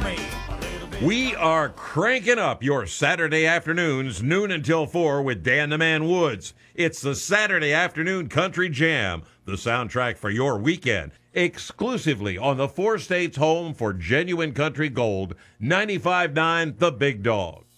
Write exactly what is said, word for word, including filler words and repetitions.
We are cranking up your Saturday afternoons, noon until four, with Dan the Man Woods. It's the Saturday Afternoon Country Jam, the soundtrack for your weekend, exclusively on the four states home for genuine country gold, ninety-five point nine The Big Dog.